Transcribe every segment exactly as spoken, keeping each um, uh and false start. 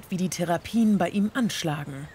wie die Therapien bei ihm anschlagen.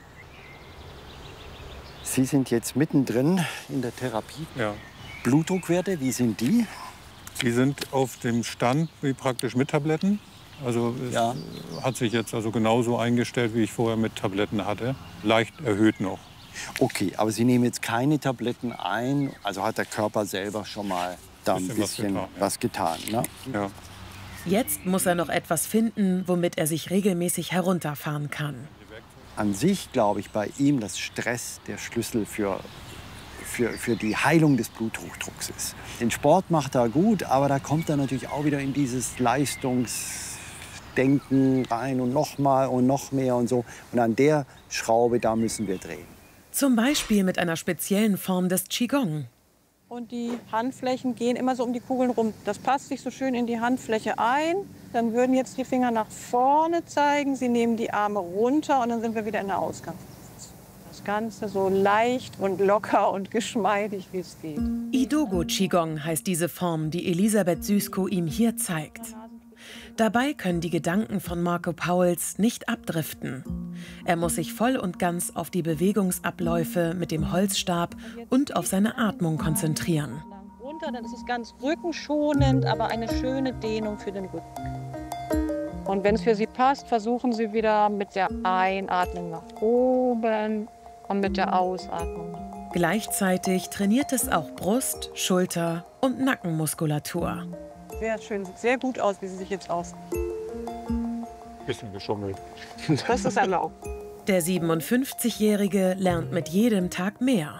Sie sind jetzt mittendrin in der Therapie. Ja. Blutdruckwerte, wie sind die? Die sind auf dem Stand wie praktisch mit Tabletten. Also es Ja. hat sich jetzt also genauso eingestellt, wie ich vorher mit Tabletten hatte. Leicht erhöht noch. Okay, aber Sie nehmen jetzt keine Tabletten ein. Also hat der Körper selber schon mal da ein bisschen was getan. Was getan, ne? Ja. Jetzt muss er noch etwas finden, womit er sich regelmäßig herunterfahren kann. An sich glaube ich bei ihm, dass Stress der Schlüssel für, für, für die Heilung des Bluthochdrucks ist. Den Sport macht er gut, aber da kommt er natürlich auch wieder in dieses Leistungsdenken rein und noch mal und noch mehr und so. Und an der Schraube, da müssen wir drehen. Zum Beispiel mit einer speziellen Form des Qigong. Und die Handflächen gehen immer so um die Kugeln rum. Das passt sich so schön in die Handfläche ein. Dann würden jetzt die Finger nach vorne zeigen. Sie nehmen die Arme runter und dann sind wir wieder in der Ausgang. Das Ganze so leicht und locker und geschmeidig, wie es geht. Idogo Qigong heißt diese Form, die Elisabeth Süßko ihm hier zeigt. Dabei können die Gedanken von Marco Pauls nicht abdriften. Er muss sich voll und ganz auf die Bewegungsabläufe mit dem Holzstab und auf seine Atmung konzentrieren. Runter, dann ist es ganz rückenschonend, aber eine schöne Dehnung für den Rücken. Und wenn es für Sie passt, versuchen Sie wieder mit der Einatmung nach oben und mit der Ausatmung. Gleichzeitig trainiert es auch Brust-, Schulter- und Nackenmuskulatur. Sehr schön, sieht sehr gut aus, wie Sie sich jetzt aussehen. Bisschen geschummelt. Das ist erlaubt. Der siebenundfünfzigjährige lernt mit jedem Tag mehr.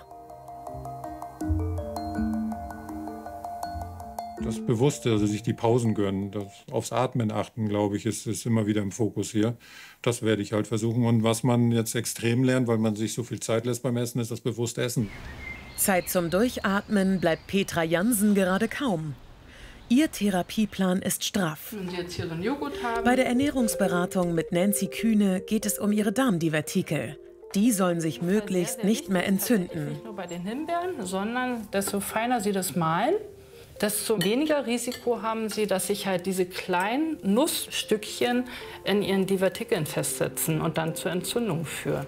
Das Bewusste, also sich die Pausen gönnen, das aufs Atmen achten, glaube ich, ist, ist immer wieder im Fokus hier. Das werde ich halt versuchen. Und was man jetzt extrem lernt, weil man sich so viel Zeit lässt beim Essen, ist das bewusste Essen. Zeit zum Durchatmen bleibt Petra Jansen gerade kaum. Ihr Therapieplan ist straff. Wenn Sie jetzt hier so einen Joghurt haben. Bei der Ernährungsberatung mit Nancy Kühne geht es um ihre Darmdivertikel. Die sollen sich möglichst sehr, sehr nicht mehr entzünden. Nicht nur bei den Himbeeren, sondern desto feiner Sie das mahlen, desto weniger Risiko haben Sie, dass sich halt diese kleinen Nussstückchen in Ihren Divertikeln festsetzen und dann zur Entzündung führen.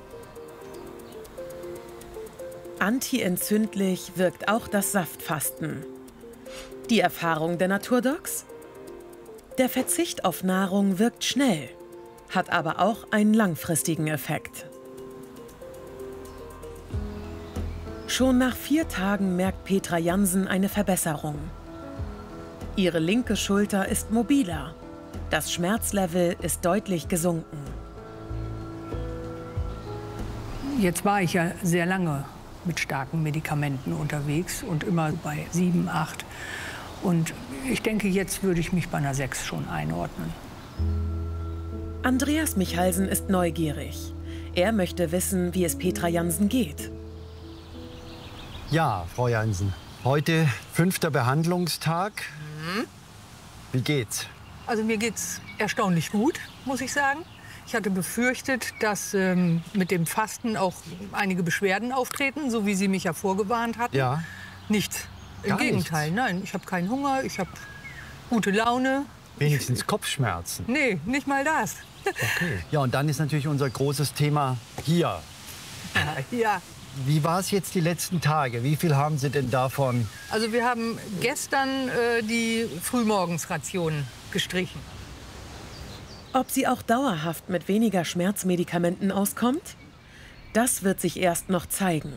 Antientzündlich wirkt auch das Saftfasten. Die Erfahrung der Naturdocs? Der Verzicht auf Nahrung wirkt schnell, hat aber auch einen langfristigen Effekt. Schon nach vier Tagen merkt Petra Jansen eine Verbesserung. Ihre linke Schulter ist mobiler. Das Schmerzlevel ist deutlich gesunken. Jetzt war ich ja sehr lange mit starken Medikamenten unterwegs und immer bei sieben, acht. Und ich denke, jetzt würde ich mich bei einer sechs schon einordnen. Andreas Michalsen ist neugierig. Er möchte wissen, wie es Petra Jansen geht. Ja, Frau Jansen, heute fünfter Behandlungstag. Mhm. Wie geht's? Also mir geht's erstaunlich gut, muss ich sagen. Ich hatte befürchtet, dass ähm, mit dem Fasten auch einige Beschwerden auftreten, so wie Sie mich ja vorgewarnt hatten. Ja. Nichts. Im Gar Gegenteil, nichts. nein, ich habe keinen Hunger, ich habe gute Laune. Wenigstens Kopfschmerzen. Nee, nicht mal das. Okay. Ja, und dann ist natürlich unser großes Thema hier. Ja, Wie war es jetzt die letzten Tage? Wie viel haben Sie denn davon? also wir haben gestern äh, die Frühmorgensration gestrichen. Ob sie auch dauerhaft mit weniger Schmerzmedikamenten auskommt? Das wird sich erst noch zeigen.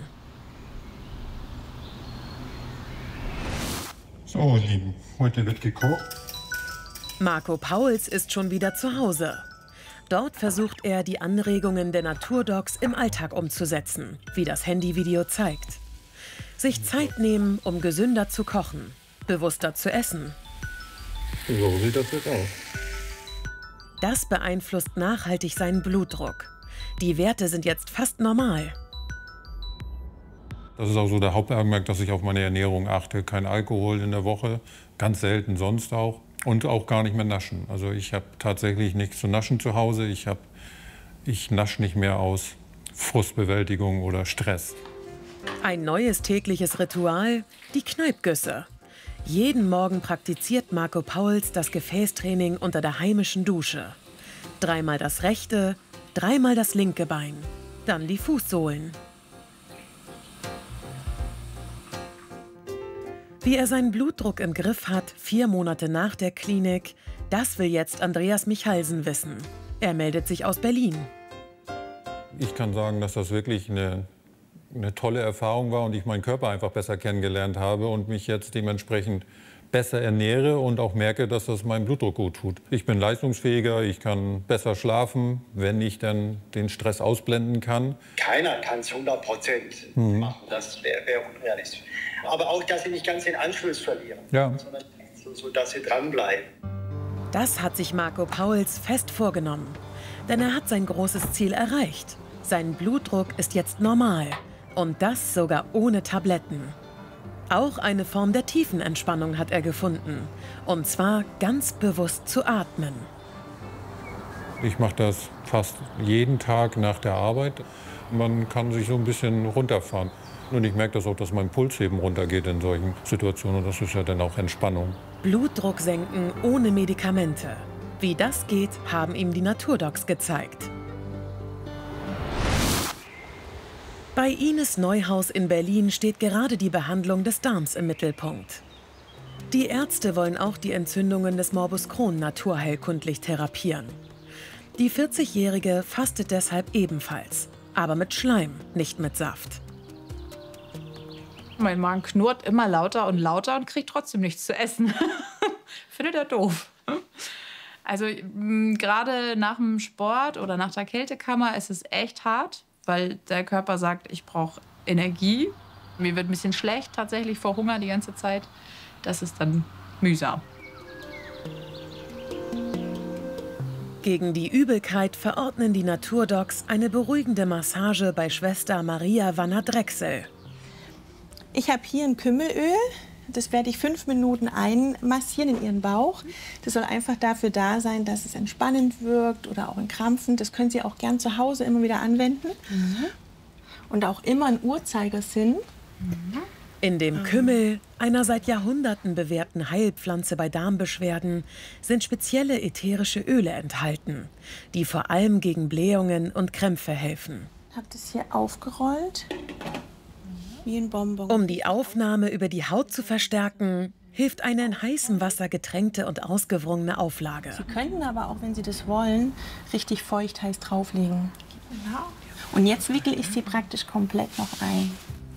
So, ihr Lieben, heute wird gekocht. Marco Pauls ist schon wieder zu Hause. Dort versucht er, die Anregungen der Naturdocs im Alltag umzusetzen, wie das Handyvideo zeigt. Sich Zeit nehmen, um gesünder zu kochen, bewusster zu essen. So sieht das jetzt aus. Das beeinflusst nachhaltig seinen Blutdruck. Die Werte sind jetzt fast normal. Das ist auch so der Hauptaugenmerk, dass ich auf meine Ernährung achte. Kein Alkohol in der Woche, ganz selten sonst auch. Und auch gar nicht mehr naschen. Also ich habe tatsächlich nichts zu naschen zu Hause. Ich, hab, ich nasche nicht mehr aus Frustbewältigung oder Stress. Ein neues tägliches Ritual, die Kneippgüsse. Jeden Morgen praktiziert Marco Pauls das Gefäßtraining unter der heimischen Dusche. Dreimal das rechte, dreimal das linke Bein. Dann die Fußsohlen. Wie er seinen Blutdruck im Griff hat, vier Monate nach der Klinik, das will jetzt Andreas Michalsen wissen. Er meldet sich aus Berlin. Ich kann sagen, dass das wirklich eine, eine tolle Erfahrung war und ich meinen Körper einfach besser kennengelernt habe und mich jetzt dementsprechend besser ernähre und auch merke, dass das meinem Blutdruck gut tut. Ich bin leistungsfähiger, ich kann besser schlafen, wenn ich dann den Stress ausblenden kann. Keiner kann es hundert Prozent mhm. machen, das wäre wär unrealistisch. Aber auch, dass sie nicht ganz den Anschluss verlieren, ja. sondern so, so, dass sie dranbleiben. Das hat sich Marco Pauls fest vorgenommen, denn er hat sein großes Ziel erreicht. Sein Blutdruck ist jetzt normal und das sogar ohne Tabletten. Auch eine Form der Tiefenentspannung hat er gefunden. Und zwar ganz bewusst zu atmen. Ich mache das fast jeden Tag nach der Arbeit. Man kann sich so ein bisschen runterfahren. Und ich merke das auch, dass mein Puls eben runtergeht in solchen Situationen. Und das ist ja dann auch Entspannung. Blutdruck senken ohne Medikamente. Wie das geht, haben ihm die Naturdocs gezeigt. Bei Ines Neuhaus in Berlin steht gerade die Behandlung des Darms im Mittelpunkt. Die Ärzte wollen auch die Entzündungen des Morbus Crohn naturheilkundlich therapieren. Die vierzigjährige fastet deshalb ebenfalls, aber mit Schleim, nicht mit Saft. Mein Magen knurrt immer lauter und lauter und kriegt trotzdem nichts zu essen. Findet er doof. Also gerade nach dem Sport oder nach der Kältekammer ist es echt hart, weil der Körper sagt, ich brauche Energie. Mir wird ein bisschen schlecht tatsächlich vor Hunger die ganze Zeit. Das ist dann mühsam. Gegen die Übelkeit verordnen die Naturdocs eine beruhigende Massage bei Schwester Maria Wanner-Drechsel. Ich habe hier ein Kümmelöl. Das werde ich fünf Minuten einmassieren in Ihren Bauch. Das soll einfach dafür da sein, dass es entspannend wirkt oder auch entkrampfend. Das können Sie auch gern zu Hause immer wieder anwenden. Mhm. Und auch immer in Uhrzeigersinn. Mhm. In dem Kümmel, einer seit Jahrhunderten bewährten Heilpflanze bei Darmbeschwerden, sind spezielle ätherische Öle enthalten, die vor allem gegen Blähungen und Krämpfe helfen. Ich habe das hier aufgerollt. Wie ein Bonbon. Um die Aufnahme über die Haut zu verstärken, hilft eine in heißem Wasser getränkte und ausgewrungene Auflage. Sie könnten aber auch, wenn Sie das wollen, richtig feucht heiß drauflegen. Und jetzt wickele ich sie praktisch komplett noch ein.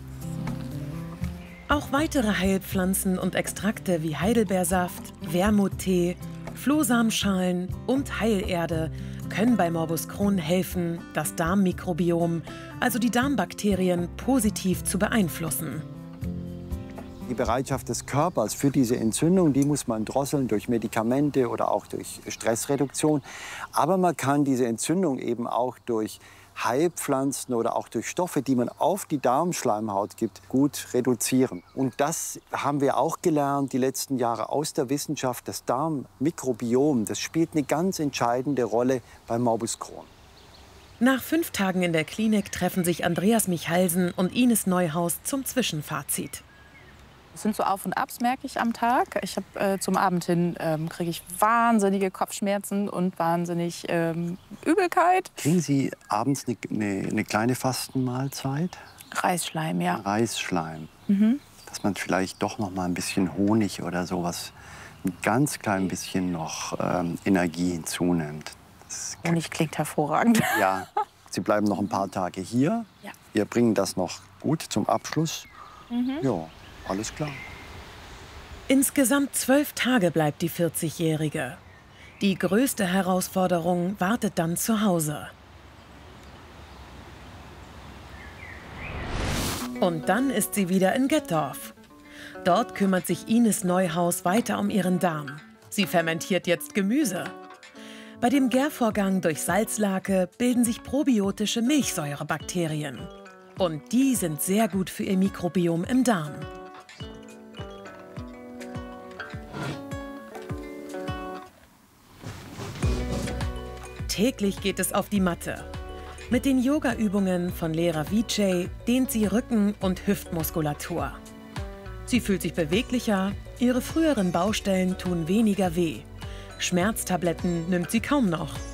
Auch weitere Heilpflanzen und Extrakte wie Heidelbeersaft, Wermuttee, Flohsamenschalen und Heilerde können bei Morbus Crohn helfen, das Darmmikrobiom, also die Darmbakterien, positiv zu beeinflussen. Die Bereitschaft des Körpers für diese Entzündung, die muss man drosseln durch Medikamente oder auch durch Stressreduktion. Aber man kann diese Entzündung eben auch durch Heilpflanzen oder auch durch Stoffe, die man auf die Darmschleimhaut gibt, gut reduzieren. Und das haben wir auch gelernt die letzten Jahre aus der Wissenschaft. Das Darmmikrobiom, das spielt eine ganz entscheidende Rolle beim Morbus Crohn. Nach fünf Tagen in der Klinik treffen sich Andreas Michalsen und Ines Neuhaus zum Zwischenfazit. Es sind so Auf und Abs, merke ich am Tag. Ich habe äh, zum Abend hin ähm, kriege ich wahnsinnige Kopfschmerzen und wahnsinnig ähm, Übelkeit. Kriegen Sie abends eine, eine, eine kleine Fastenmahlzeit? Reisschleim, ja. Reisschleim. Mhm. Dass man vielleicht doch noch mal ein bisschen Honig oder sowas, ein ganz klein bisschen noch ähm, Energie hinzunimmt. Das Honig klingt hervorragend. Ja, Sie bleiben noch ein paar Tage hier. Ja. Wir bringen das noch gut zum Abschluss. Mhm. Ja. Alles klar. Insgesamt zwölf Tage bleibt die vierzigjährige. Die größte Herausforderung wartet dann zu Hause. Und dann ist sie wieder in Gettorf. Dort kümmert sich Ines Neuhaus weiter um ihren Darm. Sie fermentiert jetzt Gemüse. Bei dem Gärvorgang durch Salzlake bilden sich probiotische Milchsäurebakterien. Und die sind sehr gut für ihr Mikrobiom im Darm. Täglich geht es auf die Matte. Mit den Yoga-Übungen von Lehrer Vijay dehnt sie Rücken- und Hüftmuskulatur. Sie fühlt sich beweglicher, ihre früheren Baustellen tun weniger weh. Schmerztabletten nimmt sie kaum noch.